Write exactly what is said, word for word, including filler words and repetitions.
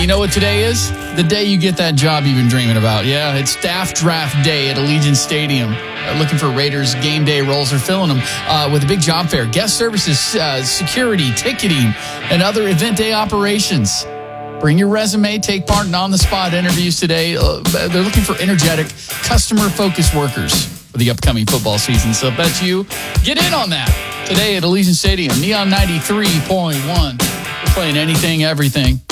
you know what today is? The day you get that job you've been dreaming about. Yeah, it's Staff Draft Day at Allegiant Stadium. Uh, looking for Raiders game day roles or filling them uh, with a big job fair, guest services, uh, security, ticketing, and other event day operations. Bring your resume, take part in on-the-spot interviews today. Uh, they're looking for energetic, customer-focused workers for the upcoming football season. So I bet you get in on that today at Allegiant Stadium. Neon ninety-three point one. We're playing anything, everything.